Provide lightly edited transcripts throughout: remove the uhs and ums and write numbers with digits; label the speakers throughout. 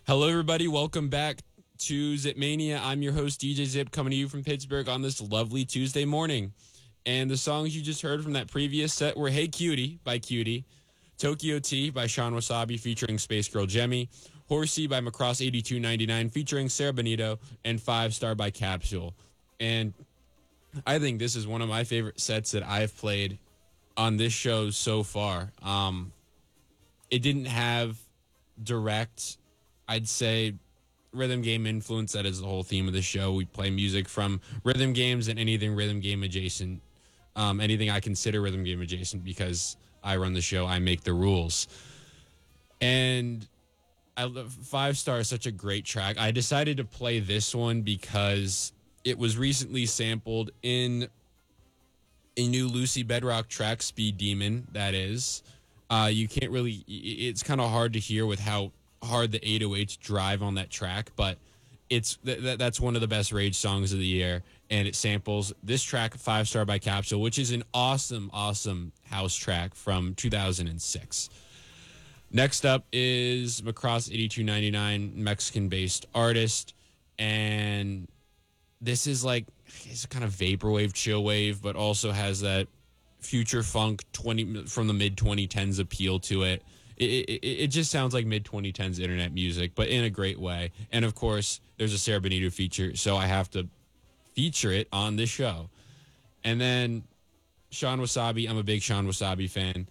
Speaker 1: Hello, everybody. Welcome back to Zipmania. I'm your host, DJ Zip, coming to you from Pittsburgh on this lovely Tuesday morning. And the songs you just heard from that previous set were Hey Cutie by Cutie, Tokyo T by Sean Wasabi featuring Space Girl Jemmy, Horsey by Macross 8299 featuring Sarah Benito, and 5 Star by Capsule. And I think this is one of my favorite sets that I've played on this show so far. It didn't have direct, I'd say, rhythm game influence. That is the whole theme of the show. We play music from rhythm games and anything rhythm game adjacent, anything I consider rhythm game adjacent, because I run the show, I make the rules. And 5 Star is such a great track. I decided to play this one because it was recently sampled in a new Lucy Bedrock track, Speed Demon, that is. You can't really, it's kind of hard to hear with how hard the 808s drive on that track, but it's that's one of the best Rage songs of the year, and it samples this track, 5 Star by Capsule, which is an awesome house track from 2006. Next up is Macross 8299, Mexican-based artist, and this is like, it's kind of vaporwave, chill wave, but also has that future funk from the mid 2010s appeal to it. It just sounds like mid 2010s internet music, but in a great way. And of course, there's a Sarah Benito feature, so I have to feature it on this show. And then Sean Wasabi, I'm a big Sean Wasabi fan.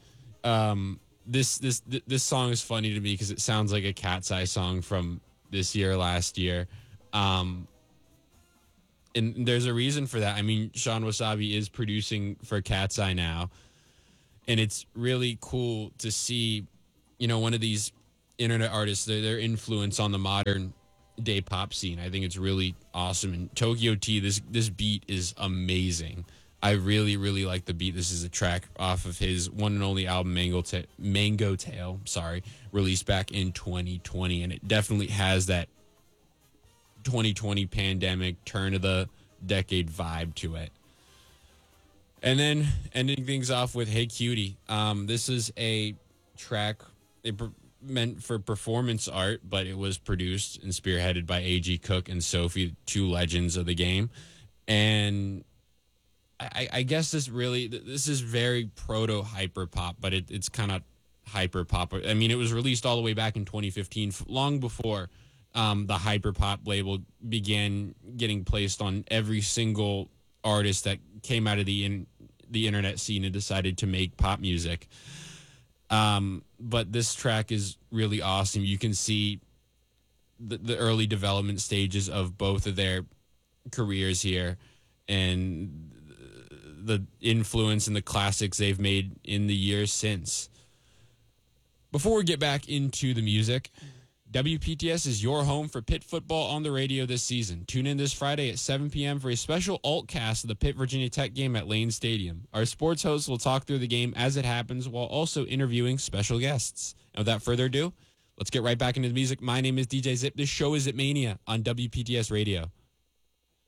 Speaker 1: This song is funny to me because it sounds like a Cat's Eye song from this year, last year. And there's a reason for that. I mean, Sean Wasabi is producing for Cat's Eye now, and it's really cool to see, one of these internet artists, their influence on the modern day pop scene. I think it's really awesome. And Tokyo T, this beat is amazing. I really, really like the beat. This is a track off of his one and only album, Mango Tail, released back in 2020, and it definitely has that 2020 pandemic turn of the decade vibe to it. And then ending things off with Hey Cutie. This is a track meant for performance art, but it was produced and spearheaded by A.G. Cook and Sophie, two legends of the game. And I guess this is very proto hyper pop, but it's kind of hyper pop. I mean, it was released all the way back in 2015, long before the hyperpop label began getting placed on every single artist that came out of the internet scene and decided to make pop music. But this track is really awesome. You can see the early development stages of both of their careers here, and the influence and the classics they've made in the years since. Before we get back into the music, WPTS is your home for Pitt football on the radio this season. Tune in this Friday at 7 p.m. for a special alt-cast of the Pitt Virginia Tech game at Lane Stadium. Our sports hosts will talk through the game as it happens while also interviewing special guests. And without further ado, let's get right back into the music. My name is DJ Zip. This show is Zipmania on WPTS Radio.